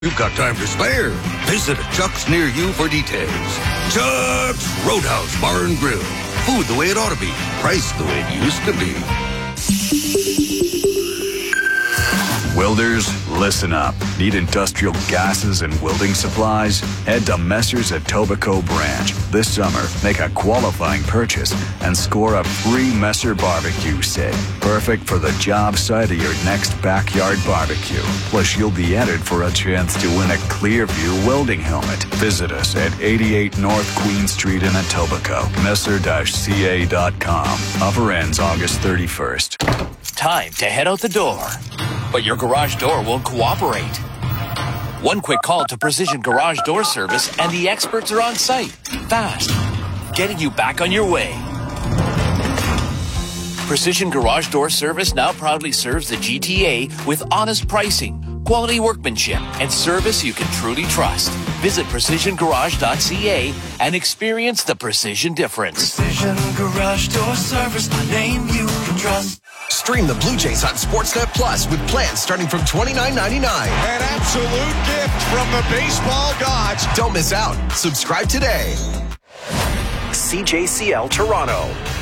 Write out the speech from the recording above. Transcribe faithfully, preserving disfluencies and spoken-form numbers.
You've got time to spare. Visit a Chuck's near you for details. Chuck's Roadhouse Bar and Grill. Food the way it ought to be. Price the way it used to be. Welders, listen up. Need industrial gases and welding supplies? Head to Messer's Etobicoke branch. This summer, make a qualifying purchase and score a free Messer barbecue set. Perfect for the job site of your next backyard barbecue. Plus, you'll be entered for a chance to win a Clearview welding helmet. Visit us at eighty-eight North Queen Street in Etobicoke. Messer C A dot com. Offer ends August thirty-first. Time to head out the door. But your garage door won't cooperate. One quick call to Precision Garage Door Service and the experts are on site. Fast. Getting you back on your way. Precision Garage Door Service now proudly serves the G T A with honest pricing, quality workmanship, and service you can truly trust. Visit precision garage dot c a and experience the precision difference. Precision Garage Door Service, a name you can trust. Stream the Blue Jays on Sportsnet Plus with plans starting from twenty-nine ninety-nine. An absolute gift from the baseball gods. Don't miss out. Subscribe today. C J C L Toronto.